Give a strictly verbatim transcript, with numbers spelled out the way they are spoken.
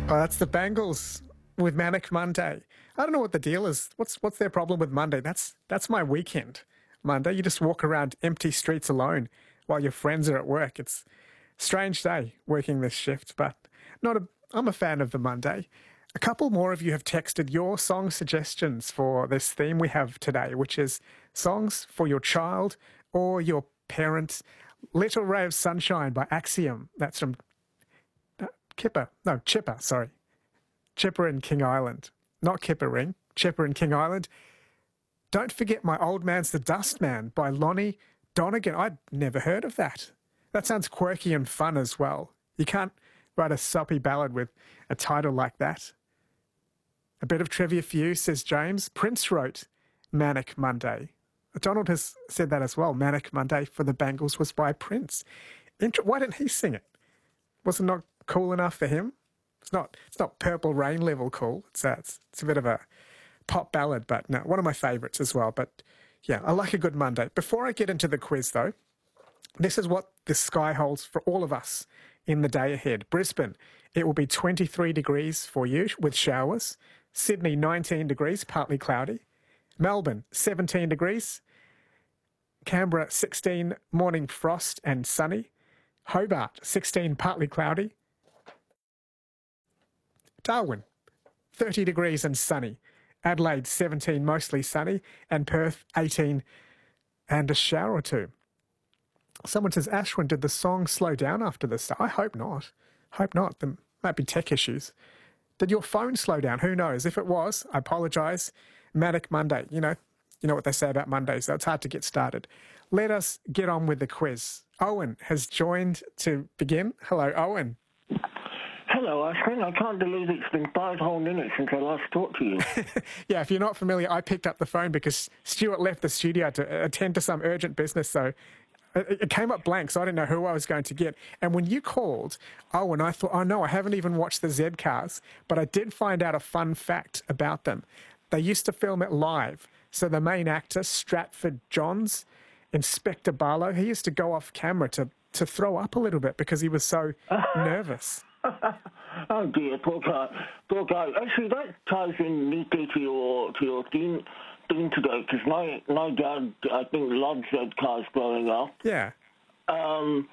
Oh, that's the Bengals with Manic Monday. I don't know what the deal is. What's what's their problem with Monday? That's that's my weekend. Monday, you just walk around empty streets alone while your friends are at work. It's a strange day working this shift, but not a. I'm a fan of the Monday. A couple more of you have texted your song suggestions for this theme we have today, which is songs for your child or your parent. Little Ray of Sunshine by Axiom. That's from uh, Kipper. No, Chipper, sorry. Chipper in King Island. Not Kipper Ring. Chipper in King Island. Don't Forget My Old Man's the Dust Man by Lonnie Donegan. I'd never heard of that. That sounds quirky and fun as well. You can't write a soppy ballad with a title like that. A bit of trivia for you, says James. Prince wrote Manic Monday. Donald has said that as well. Manic Monday for the Bangles was by Prince. Inter- Why didn't he sing it? Was it not cool enough for him? It's not It's not Purple Rain level cool. It's, uh, it's, it's a bit of a pop ballad, but no, one of my favourites as well. But yeah, I like a good Monday. Before I get into the quiz though, this is what the sky holds for all of us in the day ahead. Brisbane, it will be twenty-three degrees for you with showers. Sydney, nineteen degrees, partly cloudy. Melbourne, seventeen degrees. Canberra, sixteen, morning frost and sunny. Hobart, sixteen, partly cloudy. Darwin, thirty degrees and sunny. Adelaide, seventeen, mostly sunny. And Perth, eighteen, and a shower or two. Someone says, Ashwin, did the song slow down after this? I hope not. Hope not. There might be tech issues. Did your phone slow down? Who knows? If it was, I apologise. Manic Monday. You know, you know what they say about Mondays, though. It's hard to get started. Let us get on with the quiz. Owen has joined to begin. Hello, Owen. Hello, Ashwin. I can't believe it's been five whole minutes since I last talked to you. Yeah, if you're not familiar, I picked up the phone because Stuart left the studio to attend to some urgent business, so it came up blank, so I didn't know who I was going to get. And when you called, oh, and I thought, oh no, I haven't even watched the Z Cars, but I did find out a fun fact about them. They used to film it live. So the main actor, Stratford Johns, Inspector Barlow, he used to go off camera to, to throw up a little bit because he was so nervous. Oh dear, poor guy, poor guy. Actually, that ties in neatly to your to your theme theme today, because my my dad, I think, loved Z Cars growing up. Yeah. Um,